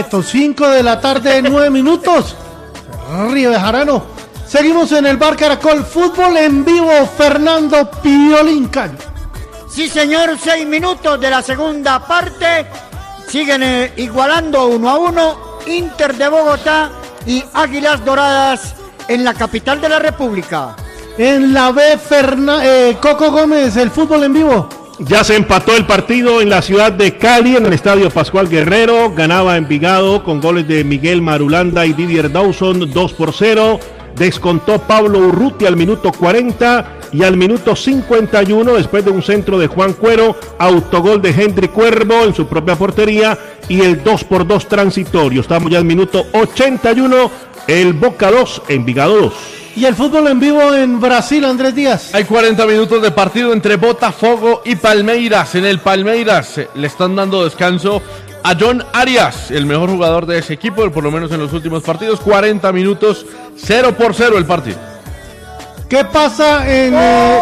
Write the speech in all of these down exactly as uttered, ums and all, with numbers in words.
Perfecto, cinco de la tarde, nueve minutos. Río de Jarano. Seguimos en el Bar Caracol, fútbol en vivo, Fernando Piolín Caño. Sí, señor, seis minutos de la segunda parte. Siguen eh, igualando uno a uno Inter de Bogotá y Águilas Doradas en la capital de la República. En la B, Ferna, eh, Coco Gómez, el fútbol en vivo. Ya se empató el partido en la ciudad de Cali, en el estadio Pascual Guerrero. Ganaba Envigado con goles de Miguel Marulanda y Didier Dawson, dos por cero. Descontó Pablo Urruti al minuto cuarenta y al minuto cincuenta y uno, después de un centro de Juan Cuero, autogol de Henry Cuervo en su propia portería y el dos por dos transitorio. Estamos ya al minuto ochenta y uno, el Boca dos, Envigado dos. Y el fútbol en vivo en Brasil, Andrés Díaz. Hay cuarenta minutos de partido entre Botafogo y Palmeiras. En el Palmeiras le están dando descanso a John Arias, el mejor jugador de ese equipo, por lo menos en los últimos partidos. cuarenta minutos, cero por cero el partido. ¿Qué pasa en...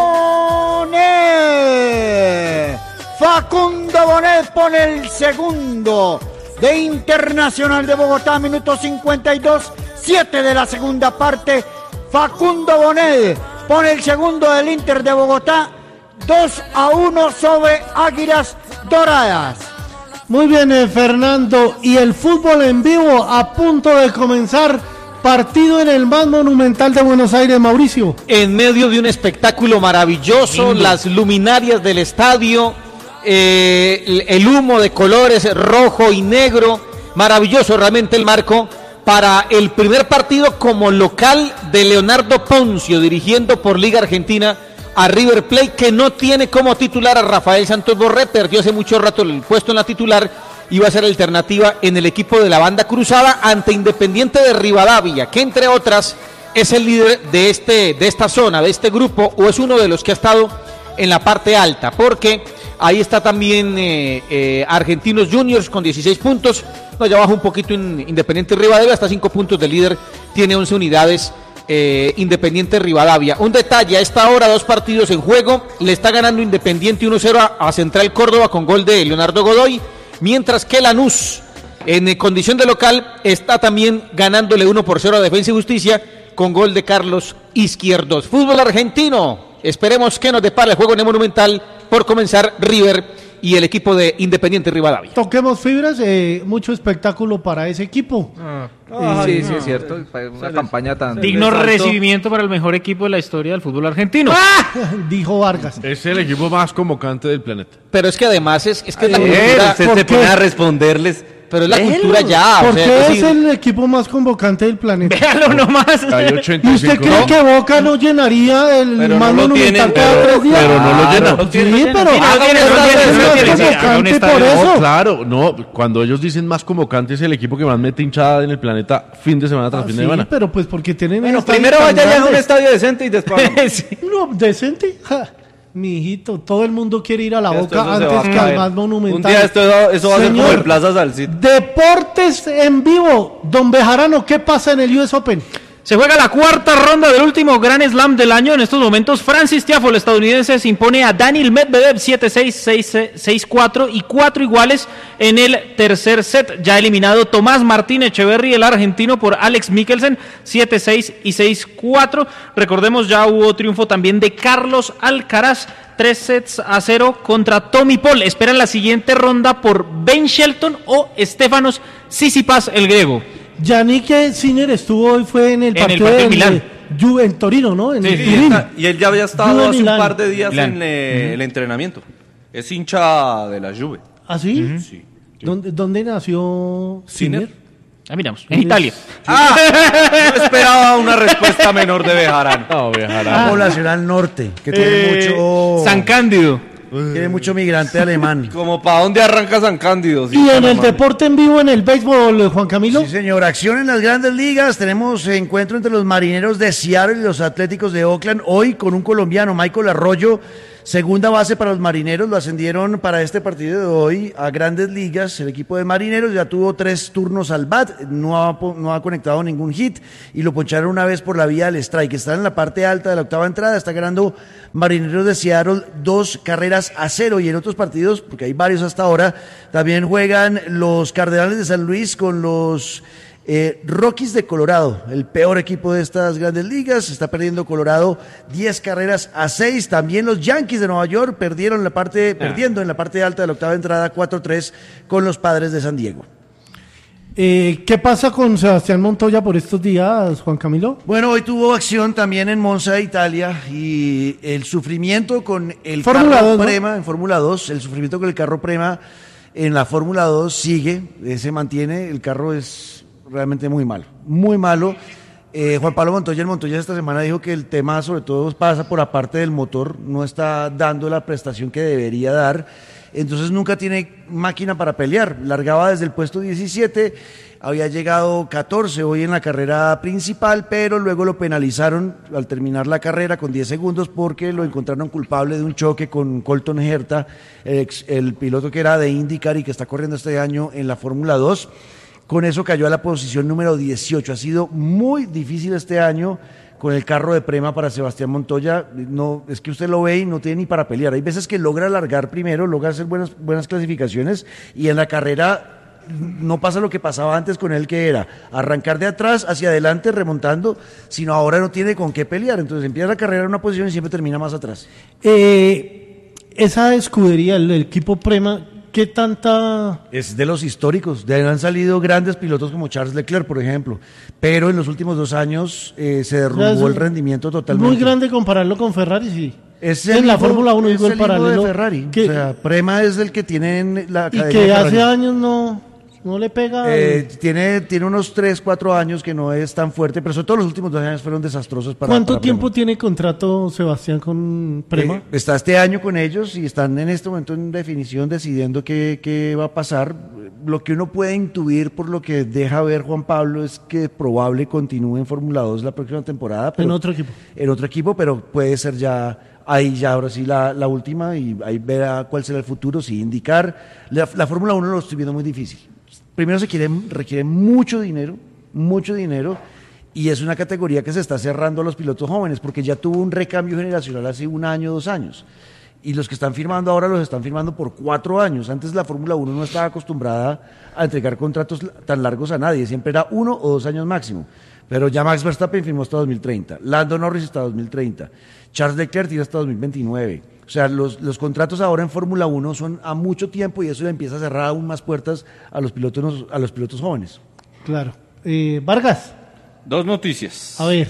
Bonet? Facundo Bonet pone el segundo de Internacional de Bogotá, minuto cincuenta y dos, siete de la segunda parte. Facundo Bonet pone el segundo del Inter de Bogotá, dos a uno sobre Águilas Doradas. Muy bien, eh, Fernando. Y el fútbol en vivo a punto de comenzar. Partido en el más monumental de Buenos Aires, Mauricio. En medio de un espectáculo maravilloso, lindo. Las luminarias del estadio, eh, el humo de colores rojo y negro. Maravilloso realmente el marco para el primer partido como local de Leonardo Poncio, dirigiendo por Liga Argentina a River Plate, que no tiene como titular a Rafael Santos Borré, perdió hace mucho rato el puesto en la titular, iba a ser alternativa en el equipo de la banda cruzada ante Independiente de Rivadavia, que entre otras es el líder de, este, de esta zona, de este grupo, o es uno de los que ha estado en la parte alta, porque ahí está también eh, eh, Argentinos Juniors con dieciséis puntos, no, ya baja un poquito en Independiente Rivadavia, hasta cinco puntos de líder, tiene once unidades. Eh, Independiente Rivadavia. Un detalle, a esta hora dos partidos en juego, le está ganando Independiente uno cero a, a Central Córdoba con gol de Leonardo Godoy, mientras que Lanús en eh, condición de local está también ganándole uno por cero a Defensa y Justicia con gol de Carlos Izquierdos. Fútbol argentino, esperemos que nos depara el juego en el Monumental por comenzar River y el equipo de Independiente Rivadavia. Toquemos fibras, eh, mucho espectáculo para ese equipo. Ah. Eh, sí, sí, es cierto. Una campaña tan... Digno recibimiento para el mejor equipo de la historia del fútbol argentino. ¡Ah! Dijo Vargas. Es el equipo más convocante del planeta. Pero es que además es, es que es la Eh, cultura... usted se pone a responderles. Pero es la Déjelo. cultura ya. ¿Por o sea, qué es es decir, el equipo más convocante del planeta? Véalo nomás. Hay ochenta ¿Y y usted cinco, cree ¿no? que Boca no llenaría el Pero más no lo monumental tienen, cada pero- tres días? pero no lo llenan. Claro. Sí, pero Sí, no haga tiene, un no estadio tiene, no más tiene, sí, haga un convocante estadio. por No, eso. claro, no, cuando ellos dicen más convocante es el equipo que más mete hinchada en el planeta fin de semana tras Ah, fin sí, de semana. pero pues porque tienen Bueno, estadios primero tan vaya ya a un grandes. estadio decente y después... Sí. No, decente. Ja, mi hijito, todo el mundo quiere ir a la Ya Boca esto- eso se va antes a que al caer. más monumental. Un día esto, eso va a ser como Señor, el Plaza Salcito. Deportes en vivo. Don Bejarano, ¿qué pasa en el U S Open? Se juega la cuarta ronda del último Grand Slam del año. En estos momentos, Francis Tiafoe, el estadounidense, se impone a Daniil Medvedev siete seis, seis cuatro y cuatro iguales en el tercer set. Ya eliminado Tomás Martín Echeverry, el argentino, por Alex Mikkelsen, siete seis y seis cuatro. Recordemos, ya hubo triunfo también de Carlos Alcaraz, tres sets a cero contra Tommy Paul. Esperan la siguiente ronda por Ben Shelton o Stefanos Tsitsipas, el griego. Yannick Sinner estuvo hoy, fue en el En el partido partido de del- Milán. de Juve en Torino, ¿no? En Sí, el sí, Turín. Está- y él ya había estado Juve hace un Milán. par de días Milán. en eh, el entrenamiento. Es hincha de la Juve. ¿Ah, sí? Sí. ¿Dónde, dónde nació Sinner. Sinner? Ah, miramos, en Italia. Ah, no esperaba una respuesta menor de Bejarano. No, viajará. La poblacional norte, que tiene Eh, mucho San Cándido. tiene mucho migrante alemán. Como para dónde arranca San Cándido. Sí, Y en tan el amable. deporte en vivo, en el béisbol, Juan Camilo. Sí, señor, acción en las grandes ligas. Tenemos encuentro entre los Marineros de Seattle y los Atléticos de Oakland. Hoy con un colombiano, Michael Arroyo, Segunda base para los Marineros, lo ascendieron para este partido de hoy a Grandes Ligas. El equipo de Marineros ya tuvo tres turnos al bat, no ha, no ha conectado ningún hit y lo poncharon una vez por la vía del strike. Está en la parte alta de la octava entrada, está ganando Marineros de Seattle dos carreras a cero. Y en otros partidos, porque hay varios hasta ahora, también juegan los Cardenales de San Luis con los Eh, Rockies de Colorado, el peor equipo de estas Grandes Ligas. Está perdiendo Colorado diez carreras a seis. También los Yankees de Nueva York perdieron la parte, ah. perdiendo en la parte alta de la octava entrada cuatro tres con los Padres de San Diego. Eh, ¿Qué pasa con Sebastián Montoya por estos días, Juan Camilo? Bueno, hoy tuvo acción también en Monza, Italia, y el sufrimiento con el Fórmula carro dos, ¿no? Prema, en Fórmula dos, el sufrimiento con el carro Prema en la Fórmula dos sigue, eh, se mantiene, el carro es realmente muy malo, muy malo. Eh, Juan Pablo Montoya, el Montoya esta semana dijo que el tema sobre todo pasa por la parte del motor, no está dando la prestación que debería dar, entonces nunca tiene máquina para pelear. Largaba desde el puesto diecisiete, había llegado catorce hoy en la carrera principal, pero luego lo penalizaron al terminar la carrera con diez segundos porque lo encontraron culpable de un choque con Colton Herta, el, ex, el piloto que era de IndyCar y que está corriendo este año en la Fórmula dos. Con eso cayó a la posición número dieciocho. Ha sido muy difícil este año con el carro de Prema para Sebastián Montoya. No, es que usted lo ve y no tiene ni para pelear. Hay veces que logra largar primero, logra hacer buenas, buenas clasificaciones y en la carrera no pasa lo que pasaba antes con él, que era arrancar de atrás hacia adelante remontando, sino ahora no tiene con qué pelear. Entonces empieza la carrera en una posición y siempre termina más atrás. Eh, esa escudería, el, el equipo Prema, ¿qué tanta...? Es de los históricos, de ahí han salido grandes pilotos como Charles Leclerc, por ejemplo, pero en los últimos dos años eh, se derrumbó el rendimiento totalmente. Muy grande compararlo con Ferrari, sí. Es en el la hijo, Fórmula uno digo es el el hijo paralelo de Ferrari, que, o sea, Prema es el que tiene en la y academia que de hace Ferrari. años no, no le pega. Eh, tiene, tiene unos tres, cuatro años que no es tan fuerte, pero sobre todo los últimos dos años fueron desastrosos para ¿Cuánto para tiempo Prema. tiene contrato Sebastián con Prema? Eh, está este año con ellos y están en este momento en definición decidiendo qué, qué va a pasar. Lo que uno puede intuir por lo que deja ver Juan Pablo es que probable continúe en Fórmula dos la próxima temporada. Pero, en otro equipo. En otro equipo, pero puede ser ya ahí ya ahora sí la, la última y ahí verá cuál será el futuro, si indicar. La, la Fórmula uno lo estoy viendo muy difícil. Primero se quiere, requiere mucho dinero, mucho dinero, y es una categoría que se está cerrando a los pilotos jóvenes, porque ya tuvo un recambio generacional hace un año, dos años. Y los que están firmando ahora los están firmando por cuatro años. Antes la Fórmula uno no estaba acostumbrada a entregar contratos tan largos a nadie, siempre era uno o dos años máximo. Pero ya Max Verstappen firmó hasta dos mil treinta, Lando Norris hasta dos mil treinta, Charles Leclerc tiene hasta dos mil veintinueve. O sea, los, los contratos ahora en Fórmula uno son a mucho tiempo y eso le empieza a cerrar aún más puertas a los pilotos, a los pilotos jóvenes. Claro. Eh, Vargas. Dos noticias. A ver.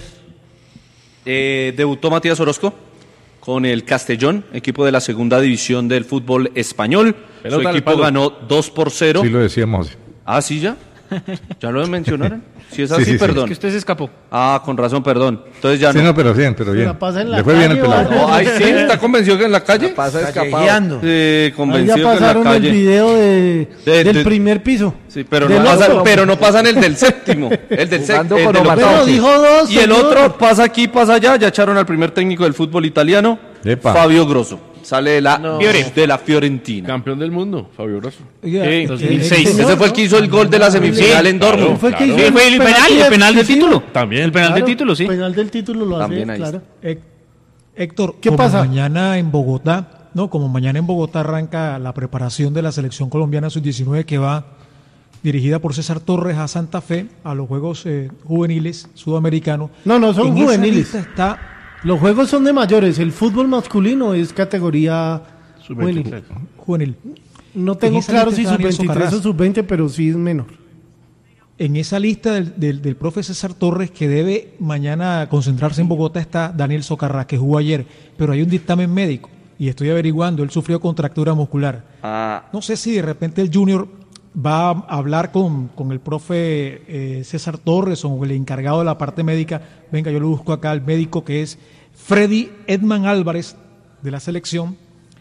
Eh, debutó Matías Orozco con el Castellón, equipo de la segunda división del fútbol español. Pelota Su al equipo palo. ganó dos por cero. Sí lo decíamos. Ah, ¿sí ya? ¿Ya lo mencionaron? Si es Sí, así, sí, sí. perdón. Que usted se escapó. Ah, con razón, perdón. Entonces ya Sí, no. no, pero bien, pero bien. la pasa en la Le fue bien el calle, pelado. Vargas. Oh, ay, sí, ¿está convencido que en la calle? Pasa escapado. Callejeando. Sí, Ahí convencido ya que en la pasaron el calle. video de, De- del de- primer piso. Sí, pero Del no, pasa, otro. pero no pasan el del séptimo. El del Jugando séptimo. con Omar Pero dijo dos. Y el señor. otro pasa aquí, pasa allá. Ya echaron al primer técnico del fútbol italiano, Epa. Fabio Grosso. Sale de la, Fiore. de la Fiorentina. Campeón del mundo, Fabio Grosso. Oiga, Sí, eh, dos mil seis. eh, Ese fue el que hizo el gol de la semifinal en Dortmund. Fue el que Claro. hizo Sí, fue el penal, penalti el penal del decisivo. título. También. El penal Claro, del título, sí. penal del título lo hace, También ahí claro. Hec- Héctor, ¿Qué como pasa? mañana en Bogotá, no, como mañana en Bogotá arranca la preparación de la selección colombiana sub diecinueve que va dirigida por César Torres a Santa Fe a los Juegos eh, Juveniles Sudamericanos. No, no son En esa juveniles. lista está Los juegos son de mayores. El fútbol masculino es categoría juvenil. juvenil. No tengo En esa claro lista si está sub Daniel veintitrés o Socarrás. sub veinte, pero sí es menor. En esa lista del, del, del profe César Torres que debe mañana concentrarse en Bogotá está Daniel Socarrás, que jugó ayer, pero hay un dictamen médico y estoy averiguando, él sufrió contractura muscular. Ah, No sé si de repente el Junior va a hablar con, con el profe eh, César Torres o con el encargado de la parte médica. Venga, yo lo busco acá, el médico que es Freddy Edman Álvarez de la selección.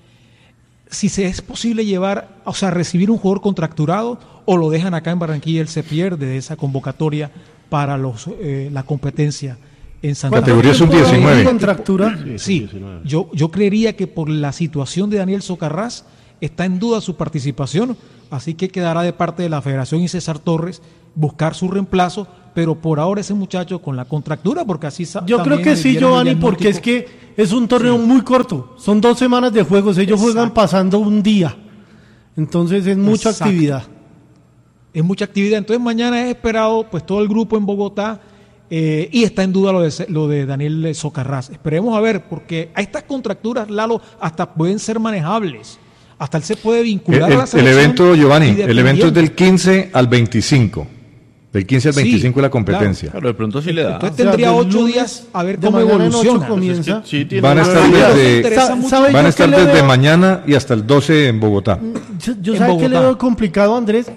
Si se es posible llevar, o sea, recibir un jugador contracturado o lo dejan acá en Barranquilla, él se pierde de esa convocatoria para los, eh, la competencia en Santa Categoría Fe. sub diecinueve. Contractura. Sí, yo, yo creería que por la situación de Daniel Socarrás está en duda su participación, así que quedará de parte de la Federación y César Torres buscar su reemplazo, pero por ahora ese muchacho con la contractura, porque así sa- Yo creo que sí, Giovanni, porque es que es un torneo sí. muy corto, son dos semanas de juegos, ellos Exacto. juegan pasando un día, entonces es mucha Exacto. actividad. Es mucha actividad, entonces mañana es esperado pues todo el grupo en Bogotá eh, y está en duda lo de, lo de Daniel Socarrás. Esperemos a ver, porque a estas contracturas, Lalo, hasta pueden ser manejables. Hasta él se puede vincular el, a la selección. El evento, Giovanni, el evento es del quince al veinticinco. Del quince al veinticinco sí, la competencia. Claro, de pronto sí le da. Entonces tendría o sea, ocho días a ver cómo evoluciona. Comienza. Sí, sí, van a estar desde, van a estar desde mañana y hasta el doce en Bogotá. Yo, yo sabes que le veo complicado, Andrés,